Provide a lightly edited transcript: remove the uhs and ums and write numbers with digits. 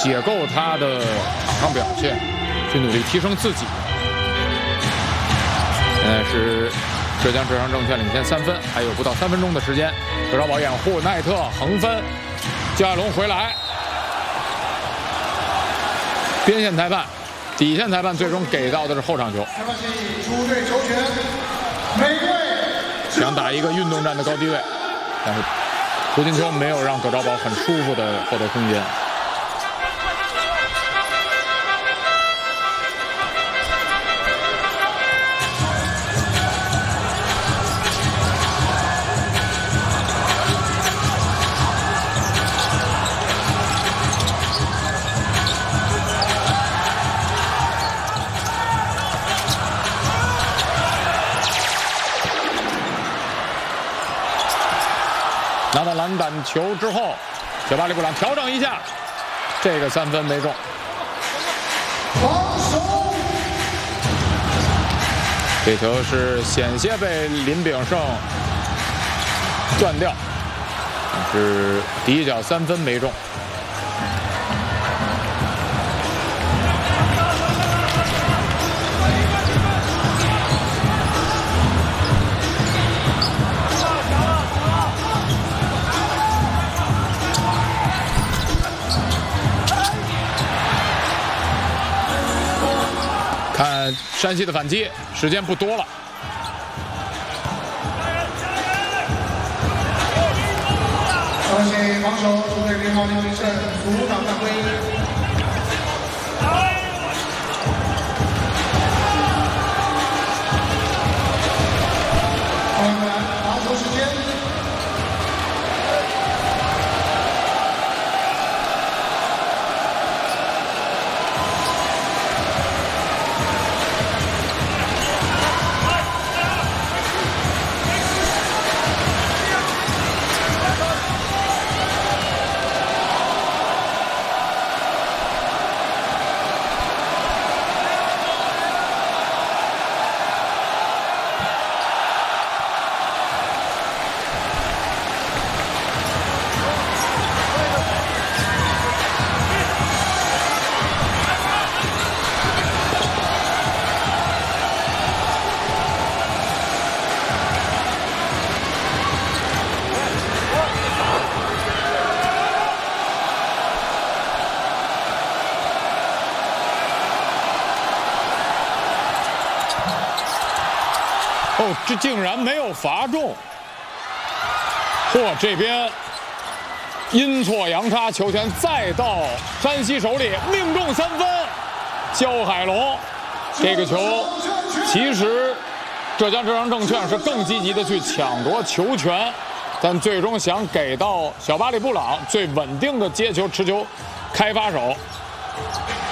解构他的场上表现，去努力提升自己。现在是浙江浙商证券领先3分，还有不到3分钟的时间。葛兆宝掩护，奈特横分，焦亚龙回来，边线裁判、底线裁判最终给到的是后场球。 出队球权，每队想打一个运动战的高低位，但是弧形球没有让葛兆宝很舒服的获得空间。拿到篮板球之后，小巴里布朗调整一下，这个3分没中。这球是险些被林炳胜断掉，但是第一脚3分没中。看山西的反击，时间不多了。 山西防守主队领导林炳胜阻挡犯规。罚球时间。哦，这竟然没有罚中！嚯，这边阴错阳差，球权再到山西手里，命中3分。焦海龙，这个球其实浙江浙商证券是更积极的去抢夺球权，但最终想给到小巴里布朗最稳定的接球持球开发手。